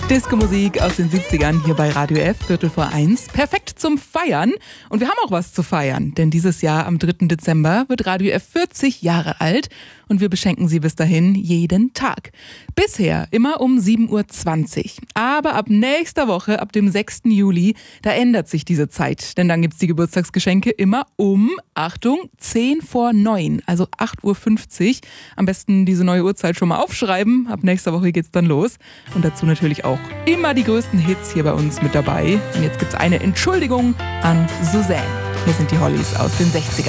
Disco-Musik aus den 70ern hier bei Radio F, 1:15. Perfekt zum Feiern. Und wir haben auch was zu feiern, denn dieses Jahr am 3. Dezember wird Radio F 40 Jahre alt und wir beschenken Sie bis dahin jeden Tag. Bisher immer um 7:20 Uhr. Aber ab nächster Woche, ab dem 6. Juli, da ändert sich diese Zeit. Denn dann gibt's die Geburtstagsgeschenke immer um, Achtung, 8:50, also 8:50 Uhr. Am besten diese neue Uhrzeit schon mal aufschreiben. Ab nächster Woche geht's dann los. Und dazu natürlich auch immer die größten Hits hier bei uns mit dabei. Und jetzt gibt's eine Entschuldigung an Suzanne. Hier sind die Hollies aus den 60ern.